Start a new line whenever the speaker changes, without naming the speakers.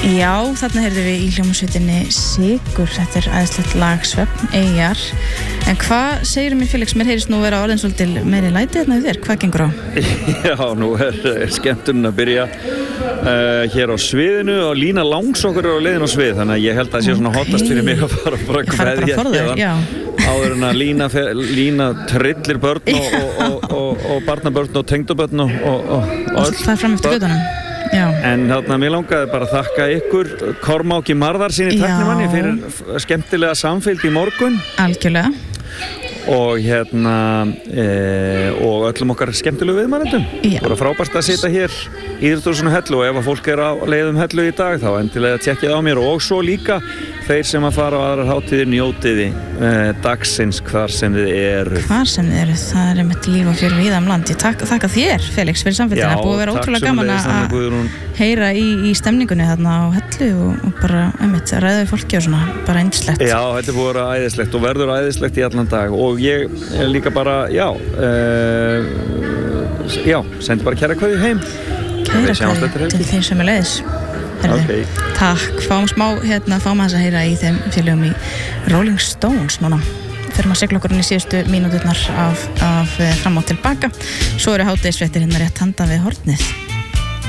Já, þarna heyrðum við í hljómsveitinni Sigur, þetta æðislegt lag Svefn Eyjar. En hvað segir mér Felix, mér heyrist nú vera orðin svolítil meiri læti þarna við þér, hvað gengur á?
Já, nú er skemmtunin að byrja hér á sviðinu og Lína Langsokkur á leiðin á svið, þannig að ég held að það sé svona hottast fyrir mig að fara bara að kveðja hérna áður en að Lína trillir börn og barnabörn og tengdabörn og
öll. Það fram eftir götunum. Já.
En þarna mér langaði bara að þakka ykkur Kormáki Marðarsyni tæknimanni fyrir skemmtilega samfylgd í morgun.
Algjörlega.
Og og öllum okkar skemmtilegu viðmælendum. Bara frábært að sitja hér í Íþróttahúsinu Hellu og ef að fólk er á leið Hellu í dag þá endilega tjekkið á mér og svo líka þeir sem að fara á aðrar hátíðir njótiði dagsins hvar sem þið eru.
Hvar sem þið eru, það er einmitt líf og fjör víða landi. Þakka þér Felix fyrir samfélgina, búið að vera ótrúlega gaman að heyra í stemningunni þarna á Hellu og bara einmitt að ræða við fólki og svona, bara yndislegt.
Já, þetta búið að vera æðislegt og verður æðislegt í allan dag og ég líka bara, sendi bara kæra kveðju heim.
Kæra kveðju til þeir sem leiðis.
Okay.
Takk, fáum aðeins að heyra í þeim félögum í Rolling Stones núna. Förum að sigla okkur inn í síðustu mínúturnar af fram og tilbaka. Svo eru hádegisfréttir hérna rétt handan við hornið.